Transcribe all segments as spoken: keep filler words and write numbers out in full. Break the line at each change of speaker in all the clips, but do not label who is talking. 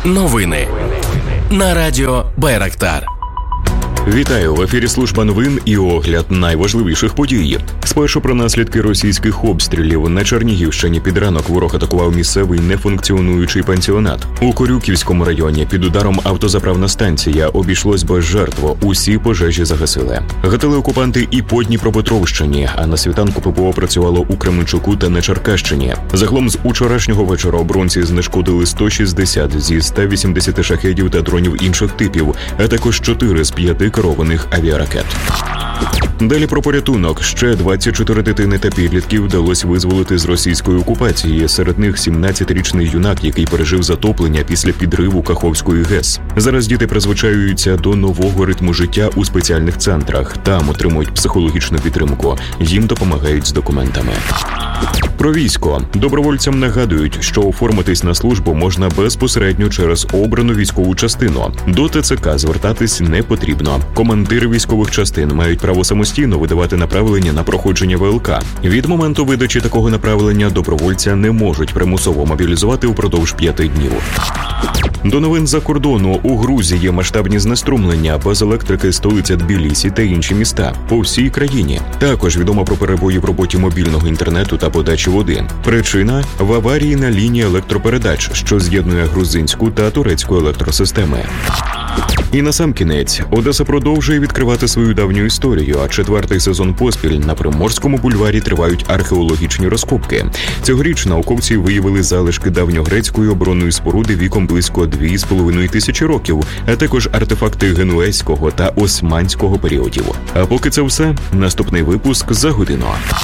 Новини на радіо Байрактар.
Вітаю! В ефірі служба новин і огляд найважливіших подій. Спершу про наслідки російських обстрілів. На Чернігівщині під ранок ворог атакував місцевий нефункціонуючий пансіонат. У Корюківському районі під ударом автозаправна станція, обійшлось без жертв. Усі пожежі загасили. Гатили окупанти і по Дніпропетровщині, а на світанку ППО працювало у Кременчуку та на Черкащині. Загалом з учорашнього вечора оборонці знешкодили сто шістдесят зі ста вісімдесяти шахедів та дронів інших типів, а також чотири з п'яти керованих авіаракет. Далі про порятунок. Ще двадцять чотири дитини та підлітків вдалося визволити з російської окупації. Серед них сімнадцятирічний юнак, який пережив затоплення після підриву Каховської ГЕС. Зараз діти призвичаюються до нового ритму життя у спеціальних центрах. Там отримують психологічну підтримку. Їм допомагають з документами. Про військо. Добровольцям нагадують, що оформитись на службу можна безпосередньо через обрану військову частину. До ТЦК звертатись не потрібно. Командири військових частин мають право самостійно видавати направлення на проходження ВЛК. Від моменту видачі такого направлення добровольця не можуть примусово мобілізувати упродовж п'яти днів. До новин за кордону. У Грузії масштабні знеструмлення, без електрики столиця Тбілісі та інші міста по всій країні. Також відомо про перебої в роботі мобільного інтернету та подачі води. Причина – в аварії на лінії електропередач, що з'єднує грузинську та турецьку електросистеми. І насамкінець, Одеса продовжує відкривати свою давню історію, а четвертий сезон поспіль на Приморському бульварі тривають археологічні розкопки. Цьогоріч науковці виявили залишки давньогрецької оборонної споруди віком близько дві з половиною тисячі років, а також артефакти генуезького та османського періодів. А поки це все, наступний випуск за годину.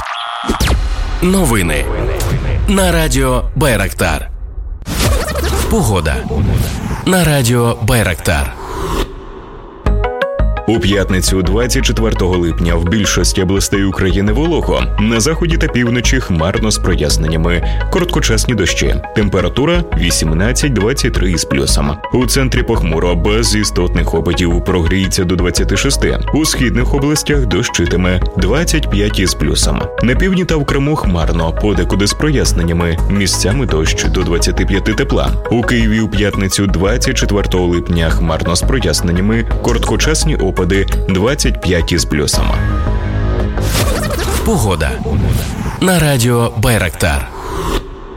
Новини на радіо Байрактар. Погода на радіо Байрактар.
У п'ятницю, двадцять четвертого липня, в більшості областей України волого. На заході та півночі хмарно з проясненнями. Короткочасні дощі. Температура вісімнадцять двадцять три із плюсом. У центрі похмуро, без істотних опадів. Прогріється до двадцяти шести. У східних областях дощитиме двадцять п'ять із плюсом. На півдні та в Криму хмарно, подекуди з проясненнями. Місцями дощ до двадцяти п'яти тепла. У Києві у п'ятницю, двадцять четвертого липня, хмарно з проясненнями. Короткочасні опади. Опади двадцять п'ять із плюсом.
Погода на радіо Байрактар.